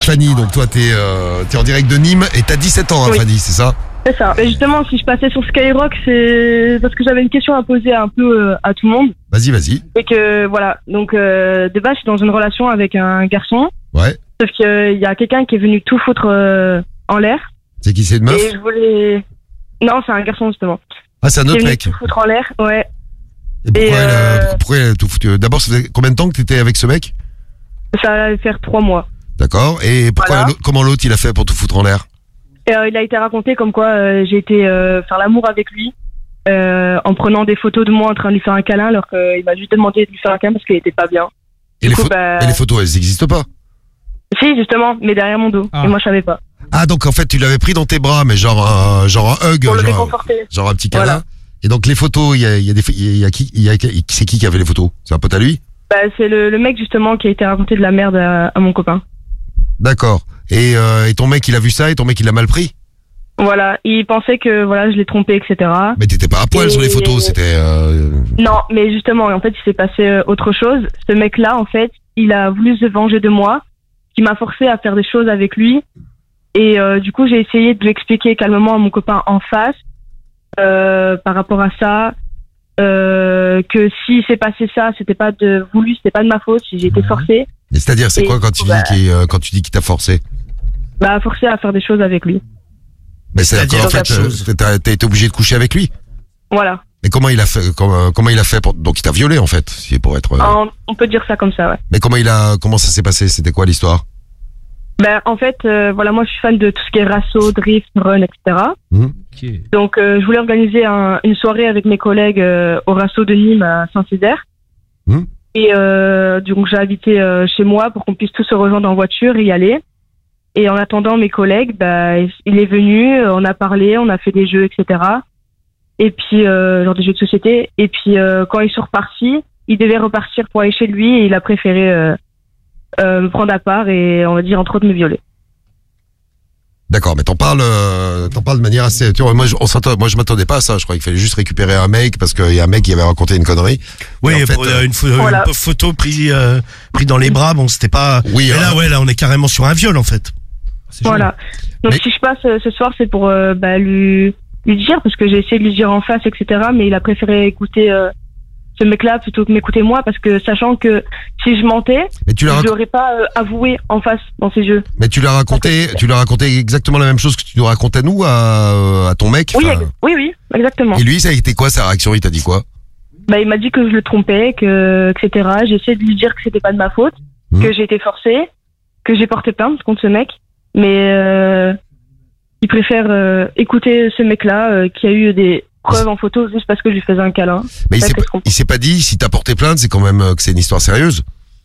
Fanny, donc toi t'es en direct de Nîmes et t'as 17 ans, hein, Oui. Fanny, c'est ça? C'est ça. Mais justement, si je passais sur Skyrock, c'est parce que j'avais une question à poser un peu à tout le monde. Vas-y. Et que voilà, donc de base, je suis dans une relation avec un garçon. Ouais. Sauf qu'il y a quelqu'un qui est venu tout foutre en l'air. C'est qui, c'est une meuf? Et je voulais. Non, c'est un garçon justement. Ah, c'est un Qui est autre venu mec. tout foutre en l'air, ouais. Et pourquoi, Et pourquoi elle a tout foutu? D'abord, ça faisait combien de temps que t'étais avec ce mec? Ça allait faire 3 mois. D'accord. Et pourquoi Voilà. comment l'autre il a fait pour tout foutre en l'air? Et, il a été raconté comme quoi j'ai été faire l'amour avec lui en prenant des photos de moi en train de lui faire un câlin alors qu'il m'a juste demandé de lui faire un câlin parce qu'il était pas bien. Et Du les, coup, bah, et les photos, elles n'existent pas? Si, justement, mais derrière mon dos. Ah. Et moi, je savais pas. Ah, donc en fait, tu l'avais pris dans tes bras, mais genre un hug, Pour le genre, réconforter. genre un petit câlin. Voilà. Et donc les photos, c'est qui avait les photos? C'est un pote à lui? Bah, c'est le mec justement qui a été raconté de la merde à mon copain. D'accord. Et ton mec, il a vu ça et ton mec, il l'a mal pris? Voilà, il pensait que voilà, je l'ai trompé, etc. Mais t'étais pas à poil Et- sur les photos, c'était... Non, mais justement, en fait, il s'est passé autre chose. Ce mec-là, en fait, il a voulu se venger de moi, qui m'a forcé à faire des choses avec lui. Et du coup, j'ai essayé de lui expliquer calmement à mon copain en face, par rapport à ça, que s'il s'est passé ça, c'était pas voulu, c'était pas de ma faute, si j'ai été forcée. Mais c'est-à-dire, c'est Et quoi quand du tu coup, dis qu'il t'a forcé? Bah, forcé à faire des choses avec lui. Mais c'est-à-dire qu'en fait, t'as été obligé de coucher avec lui? Voilà. Mais comment il a fait, comment il a fait pour... Donc il t'a violé en fait, si pour être... On peut dire ça comme ça, ouais. Mais comment ça s'est passé? C'était quoi l'histoire? Ben, en fait, voilà, moi je suis fan de tout ce qui est rasso, drift, run, etc. Ok. Donc je voulais organiser une soirée avec mes collègues au rasso de Nîmes à Saint-Césaire. Mmh. Et donc j'ai invité chez moi pour qu'on puisse tous se rejoindre en voiture et y aller. Et en attendant mes collègues, il est venu, on a parlé, on a fait des jeux, etc. Et puis genre des jeux de société. Et puis quand ils sont repartis, il devait repartir pour aller chez lui et il a préféré me prendre à part et on va dire entre autres me violer. D'accord, mais t'en parles de manière assez... Tu vois, moi je m'attendais pas à ça, je croyais qu'il fallait juste récupérer un mec parce qu'il y a un mec qui avait raconté une connerie. Oui, Et en fait, pour voilà. une photo prise dans les bras, bon, c'était pas. Oui, Mais là, on est carrément sur un viol en fait. C'est chaud. Voilà. Donc Mais- si je passe ce soir, c'est pour lui dire, parce que j'ai essayé de lui dire en face, etc. Mais il a préféré écouter ce mec-là plutôt que m'écouter moi, parce que sachant que si je mentais, Mais tu l'as je l'aurais pas avoué en face dans ses yeux. raconté exactement la même chose que tu nous racontais nous à ton mec. Oui, enfin, oui, exactement. et lui, ça a été quoi sa réaction? Il t'a dit quoi? Il m'a dit que je le trompais, etc. J'ai essayé de lui dire que c'était pas de ma faute, que j'ai été forcée, que j'ai porté plainte contre ce mec, mais il préfère écouter ce mec-là qui a eu des preuves en photo juste parce que je lui faisais un câlin. Mais C'est ça que je comprends. il s'est pas dit, si t'as porté plainte, c'est quand même que c'est une histoire sérieuse.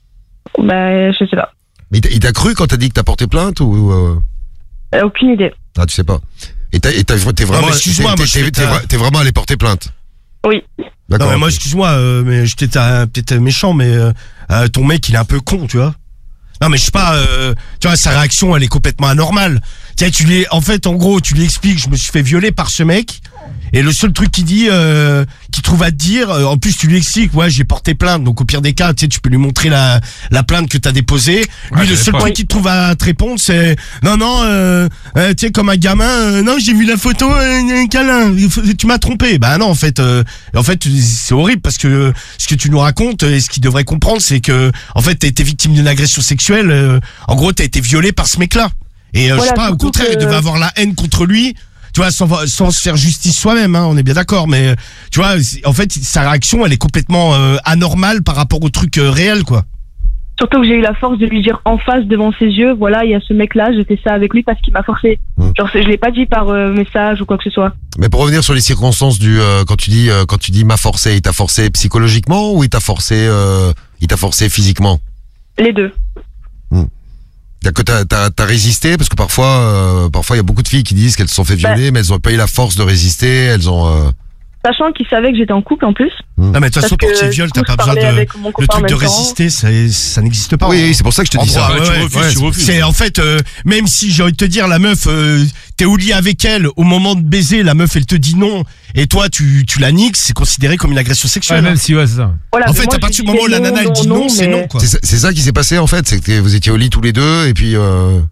Je sais pas. Mais il t'a cru quand t'as dit que t'as porté plainte ou Aucune idée. Ah, tu sais pas. Et t'es vraiment, mais excuse-moi, moi, je fais t'es vraiment allé porter plainte. Oui. D'accord. Non, mais moi, excuse-moi, mais j'étais peut-être méchant, mais ton mec, il est un peu con, tu vois. Non, mais je sais pas, tu vois, sa réaction, elle est complètement anormale. Tu sais, en fait, en gros, tu lui expliques, je me suis fait violer par ce mec, et le seul truc qu'il dit, qu'il trouve à te dire, en plus, tu lui expliques, ouais, j'ai porté plainte, donc au pire des cas, tu sais, tu peux lui montrer la plainte que t'as déposée. Lui, Ouais, le seul pas. truc qu'il trouve à te répondre, c'est, non, tu sais, comme un gamin, non, j'ai vu la photo, un câlin, tu m'as trompé. Bah non, en fait, c'est horrible parce que ce que tu nous racontes, et ce qu'il devrait comprendre, c'est que, en fait, t'as été victime d'une agression sexuelle, en gros, t'as été violé par ce mec-là. Et je Voilà, sais pas, au surtout contraire, il que- devait avoir la haine contre lui, tu vois, sans se faire justice soi-même, hein, on est bien d'accord, mais tu vois, en fait, sa réaction, elle est complètement anormale par rapport au truc réel, quoi. Surtout que j'ai eu la force de lui dire en face devant ses yeux, voilà, il y a ce mec-là, j'ai fait ça avec lui parce qu'il m'a forcé. Genre, je l'ai pas dit par message ou quoi que ce soit. Mais pour revenir sur les circonstances quand tu dis m'a forcé, il t'a forcé psychologiquement ou il t'a forcé physiquement? Les deux. Que t'as résisté parce que parfois il y a beaucoup de filles qui disent qu'elles se sont fait violer mais elles ont pas eu la force de résister, elles ont Sachant qu'il savait que j'étais en couple en plus. Non, mais de toute façon, Parce pour que, tes viols, du t'as coup, pas je besoin parlais avec mon le copain en truc de même temps. résister, ça n'existe pas. Oui, c'est pour ça que je te dis ça. Ouais, tu ouais, refuses, tu refuses. C'est en fait, même si j'ai envie de te dire, la meuf, t'es au lit avec elle, au moment de baiser, la meuf, elle te dit non, et toi, tu la niques, c'est considéré comme une agression Ouais, sexuelle. même si, ouais, c'est ça. Voilà, En mais fait, moi, à partir je du moment où la disais nana, elle dit non, c'est mais- non, quoi. C'est ça qui s'est passé en fait, c'est que vous étiez au lit tous les deux et puis